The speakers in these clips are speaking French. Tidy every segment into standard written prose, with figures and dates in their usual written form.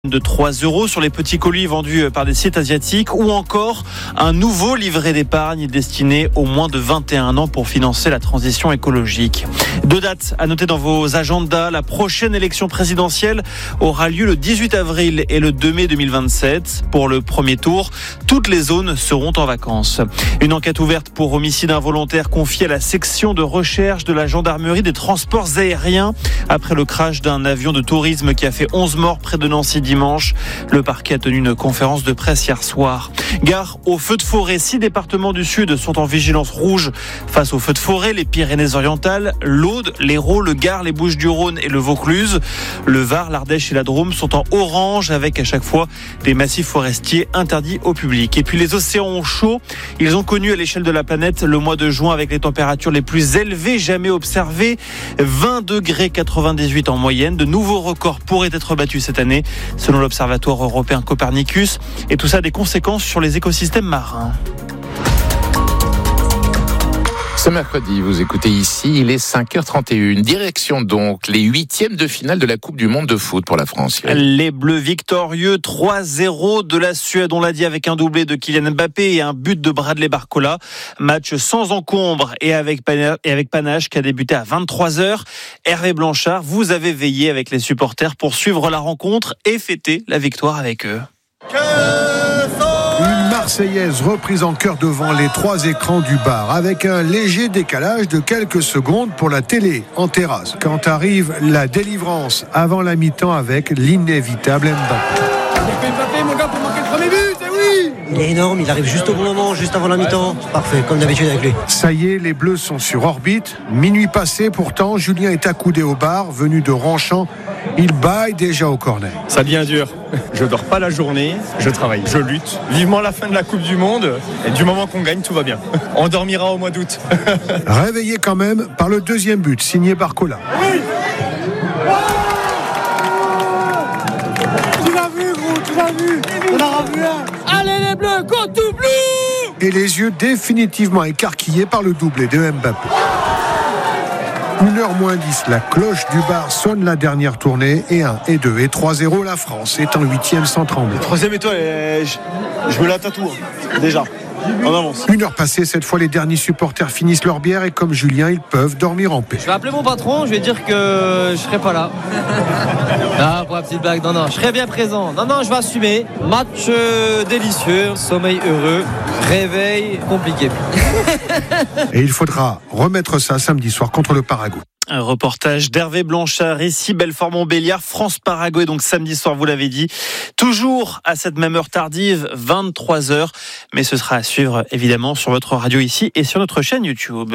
de 3 € sur les petits colis vendus par des sites asiatiques ou encore un nouveau livret d'épargne destiné aux moins de 21 ans pour financer la transition écologique. 2 dates à noter dans vos agendas. La prochaine élection présidentielle aura lieu le 18 avril et le 2 mai 2027. Pour le premier tour, toutes les zones seront en vacances. Une enquête ouverte pour homicide involontaire confiée à la section de recherche de la gendarmerie des transports aériens après le crash d'un avion de tourisme qui a fait 11 morts près de Nancy dimanche. Le parquet a tenu une conférence de presse hier soir. Gare aux feux de forêt. 6 départements du Sud sont en vigilance rouge face aux feux de forêt. Les Pyrénées-Orientales, l'Aude, l'Hérault, le Gard, les Bouches-du-Rhône et le Vaucluse. Le Var, l'Ardèche et la Drôme sont en orange avec à chaque fois des massifs forestiers interdits au public. Et puis les océans ont chaud. Ils ont connu à l'échelle de la planète le mois de juin avec les températures les plus élevées jamais observées. 20,98 € en moyenne. De nouveaux records pourraient être battus cette année, selon l'Observatoire européen Copernicus. Et tout ça a des conséquences sur les écosystèmes marins. Ce mercredi, vous écoutez ici, il est 5h31. Direction donc les 8e de finale de la Coupe du Monde de foot pour la France. Les Bleus victorieux, 3-0 de la Suède, on l'a dit, avec un doublé de Kylian Mbappé et un but de Bradley Barcola. Match sans encombre et avec panache qui a débuté à 23h. Hervé Blanchard, vous avez veillé avec les supporters pour suivre la rencontre et fêter la victoire avec eux. Une Marseillaise reprise en chœur devant les 3 écrans du bar, avec un léger décalage de quelques secondes pour la télé en terrasse. Quand arrive la délivrance avant la mi-temps avec l'inévitable Mbappé. Mbappé, mon gars, pour marquer le premier but, et oui! Il est énorme, il arrive juste au bon moment, juste avant la mi-temps. Parfait, comme d'habitude avec lui. Ça y est, les Bleus sont sur orbite. Minuit passé, pourtant, Julien est accoudé au bar, venu de Ronchamp. Il baille déjà au corner. Ça devient dur. Je dors pas la journée, je travaille, je lutte. Vivement la fin de la Coupe du Monde. Et du moment qu'on gagne, tout va bien. On dormira au mois d'août. Réveillé quand même par le deuxième but, signé Barcola. Oui! Tu l'as vu, gros, tu l'as vu! On a revu un! Allez les Bleus, go to blue! Et les yeux définitivement écarquillés par le doublé de Mbappé. 1h moins 10, la cloche du bar sonne la dernière tournée. Et 1, et 2, et 3-0, la France est en 8e sans trembler. 3e étoile, je me la tatoue, déjà. En avance. 1 heure passée, cette fois les derniers supporters finissent leur bière et comme Julien, ils peuvent dormir en paix. Je vais appeler mon patron, je vais dire que je serai pas là. Ah, pour la petite blague, non, je serai bien présent. Non, je vais assumer. Match délicieux, sommeil heureux, réveil compliqué. Et il faudra remettre ça samedi soir contre le Paraguay. Un reportage d'Hervé Blanchard, ici Belfort-Montbéliard, France-Paraguay, donc samedi soir, vous l'avez dit. Toujours à cette même heure tardive, 23h. Mais ce sera à suivre, évidemment, sur votre radio ici et sur notre chaîne YouTube.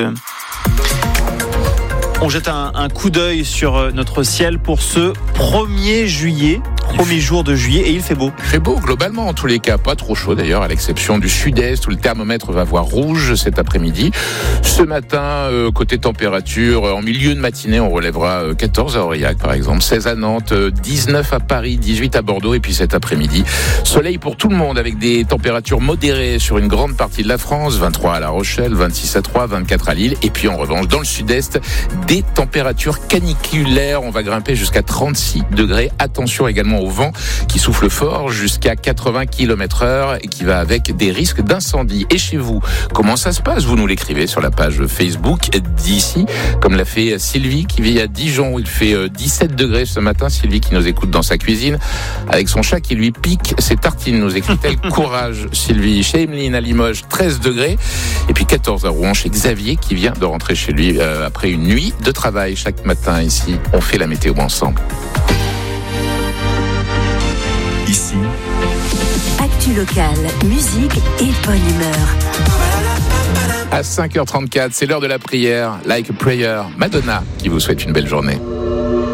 On jette un coup d'œil sur notre ciel pour ce 1er juillet. Premier jour de juillet et il fait beau. Il fait beau globalement en tous les cas, pas trop chaud d'ailleurs à l'exception du sud-est où le thermomètre va voir rouge cet après-midi. Ce matin, côté température, en milieu de matinée on relèvera 14 à Aurillac par exemple, 16 à Nantes, 19 à Paris, 18 à Bordeaux et puis cet après-midi, soleil pour tout le monde avec des températures modérées sur une grande partie de la France, 23 à La Rochelle, 26 à Troyes, 24 à Lille et puis en revanche dans le sud-est, des températures caniculaires, on va grimper jusqu'à 36 degrés. Attention également au vent qui souffle fort jusqu'à 80 km/h et qui va avec des risques d'incendie. Et chez vous, comment ça se passe? Vous nous l'écrivez sur la page Facebook d'ici, comme l'a fait Sylvie qui vit à Dijon où il fait 17 degrés ce matin. Sylvie qui nous écoute dans sa cuisine avec son chat qui lui pique ses tartines. Nous écrit-elle courage Sylvie. Chez Emeline à Limoges, 13 degrés. Et puis 14 à Rouen chez Xavier qui vient de rentrer chez lui après une nuit de travail. Chaque matin ici, on fait la météo ensemble. Ici, actu locale, musique et bonne humeur. À 5h34, c'est l'heure de la prière. Like a prayer, Madonna qui vous souhaite une belle journée.